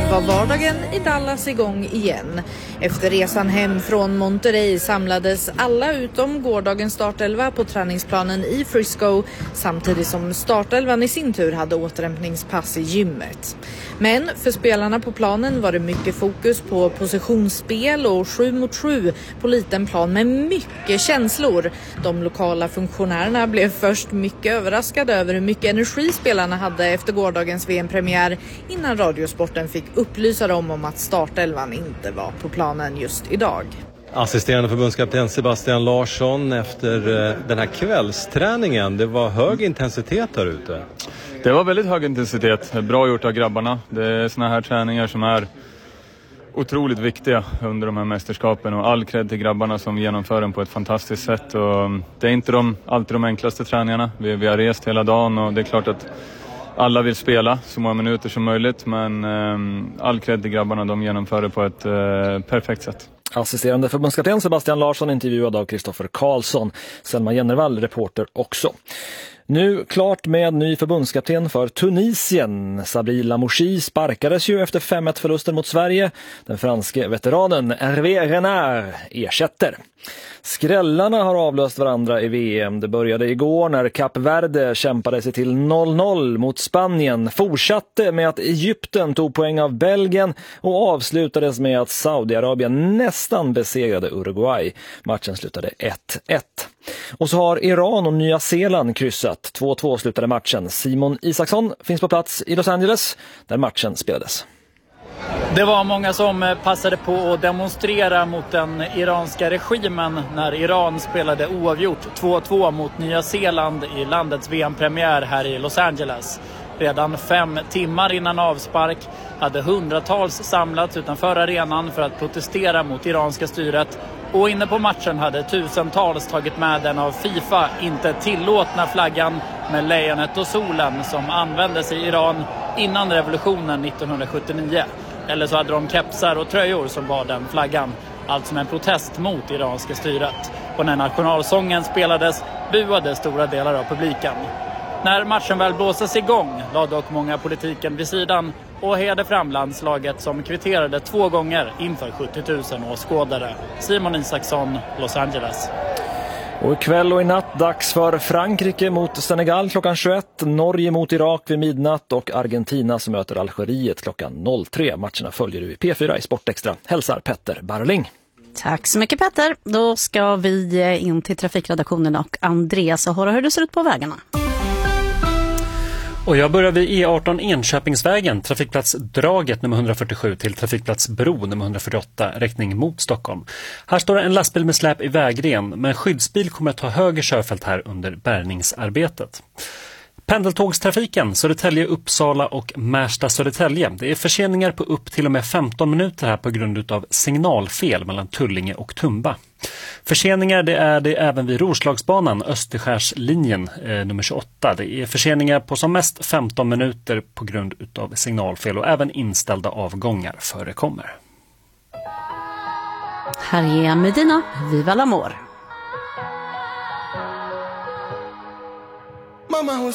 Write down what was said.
var vardagen i Dallas igång igen. Efter resan hem från Monterey samlades alla utom gårdagens startelva på träningsplanen i Frisco, samtidigt som startelvan i sin tur hade återhämtningspass i gymmet. Men för spelarna på planen var det mycket fokus på positionsspel och 7 mot 7 på liten plan med mycket känslor. De lokala funktionärerna blev först mycket överraskade över hur mycket energi spelarna hade efter gårdagens VM-premiär, innan Radiosporten fick upplysa dem om att startelvan inte var på planen just idag. Assisterande förbundskapten Sebastian Larsson efter den här kvällsträningen. Det var hög intensitet där ute. Det var väldigt hög intensitet. Bra gjort av grabbarna. Det är såna här träningar som är otroligt viktiga under de här mästerskapen. Och all cred till grabbarna som genomför den på ett fantastiskt sätt. Och det är inte alltid de enklaste träningarna. Vi har rest hela dagen och det är klart att alla vill spela så många minuter som möjligt. Men all cred till grabbarna, de genomför det på ett perfekt sätt. Assisterande förbundskapten Sebastian Larsson intervjuad av Kristoffer Karlsson. Selma Jennervall, reporter också. Nu klart med ny förbundskapten för Tunisien. Sabri Lamouchi sparkades ju efter 5-1-förlusten mot Sverige. Den franske veteranen Hervé Renard ersätter. Skrällarna har avlöst varandra i VM. Det började igår när Kap Verde kämpade sig till 0-0 mot Spanien. Fortsatte med att Egypten tog poäng av Belgien och avslutades med att Saudiarabien nästan besegrade Uruguay. Matchen slutade 1-1. Och så har Iran och Nya Zeeland kryssat. 2-2 slutade matchen. Simon Isaksson finns på plats i Los Angeles där matchen spelades. Det var många som passade på att demonstrera mot den iranska regimen när Iran spelade oavgjort 2-2 mot Nya Zeeland i landets VM-premiär här i Los Angeles. Redan 5 timmar innan avspark hade hundratals samlats utanför arenan för att protestera mot iranska styret. Och inne på matchen hade tusentals tagit med den av FIFA inte tillåtna flaggan med lejonet och solen som användes i Iran innan revolutionen 1979. Eller så hade de kepsar och tröjor som bar den flaggan. Allt som en protest mot iranska styret. Och när nationalsången spelades buade stora delar av publiken. När matchen väl blåses igång lade dock många politiken vid sidan och hejade fram landslaget som kvitterade 2 gånger inför 70 000 åskådare. Simon Isaksson, Los Angeles. Och ikväll och i natt dags för Frankrike mot Senegal klockan 21, Norge mot Irak vid midnatt och Argentina som möter Algeriet klockan 03. Matcherna följer du i P4 i Sportextra. Hälsar Petter Barling. Tack så mycket Petter. Då ska vi in till trafikredaktionen och Andreas och höra hur det ser ut på vägarna. Och jag börjar vid E18 Enköpingsvägen, trafikplats Draget nummer 147 till trafikplats Bro nummer 148, riktning mot Stockholm. Här står en lastbil med släp i vägren, men skyddsbil kommer att ta höger körfält här under bärgningsarbetet. Pendeltågstrafiken, Södertälje, Uppsala och Märsta, Södertälje. Det är förseningar på upp till och med 15 minuter här på grund av signalfel mellan Tullinge och Tumba. Förseningar det är det även vid Roslagsbanan, Österskärslinjen nummer 28. Det är förseningar på som mest 15 minuter på grund av signalfel och även inställda avgångar förekommer. Här är Medina, Viva l'amor.